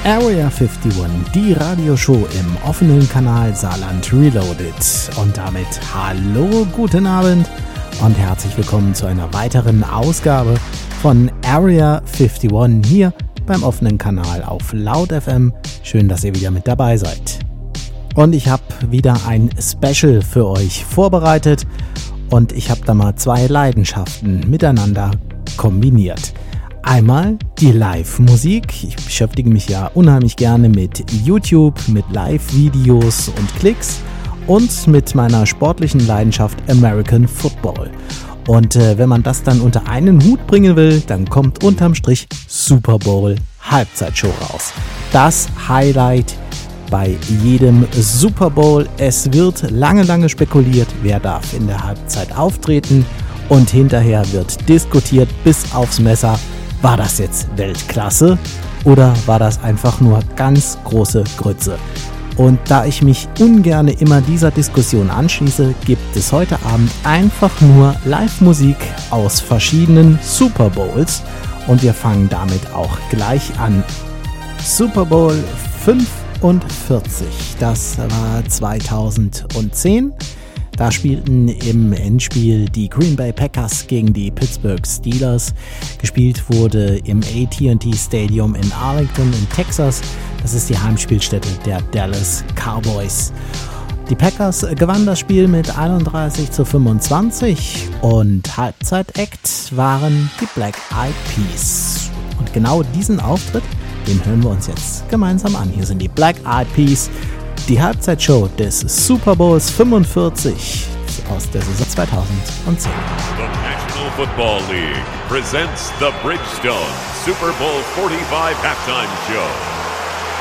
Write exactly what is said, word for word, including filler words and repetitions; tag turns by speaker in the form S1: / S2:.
S1: Area einundfünfzig, die Radioshow im offenen Kanal Saarland Reloaded. Und damit hallo, guten Abend und herzlich willkommen zu einer weiteren Ausgabe von Area einundfünfzig hier beim offenen Kanal auf Laut F M. Schön, dass ihr wieder mit dabei seid. Und ich habe wieder ein Special für euch vorbereitet und ich habe da mal zwei Leidenschaften miteinander kombiniert. Einmal die Live-Musik. Ich beschäftige mich ja unheimlich gerne mit YouTube, mit Live-Videos und Klicks und mit meiner sportlichen Leidenschaft American Football. Und äh, wenn man das dann unter einen Hut bringen will, dann kommt unterm Strich Super Bowl Halbzeitshow raus. Das Highlight bei jedem Super Bowl. Es wird lange, lange spekuliert, wer darf in der Halbzeit auftreten und hinterher wird diskutiert bis aufs Messer. War das jetzt Weltklasse oder war das einfach nur ganz große Grütze? Und da ich mich ungerne immer dieser Diskussion anschließe, gibt es heute Abend einfach nur Live-Musik aus verschiedenen Super Bowls und wir fangen damit auch gleich an. Super Bowl fünfundvierzig, das war zweitausendzehn. Da spielten im Endspiel die Green Bay Packers gegen die Pittsburgh Steelers. Gespielt wurde im A T and T Stadium in Arlington in Texas. Das ist die Heimspielstätte der Dallas Cowboys. Die Packers gewannen das Spiel mit einunddreißig zu fünfundzwanzig und Halbzeitakt waren die Black Eyed Peas. Und genau diesen Auftritt, den hören wir uns jetzt gemeinsam an. Hier sind die Black Eyed Peas. Die Halbzeitshow des Super Bowls fünfundvierzig aus der Saison zweitausendzehn.
S2: The National Football League presents the Bridgestone Super Bowl forty-five Halftime Show.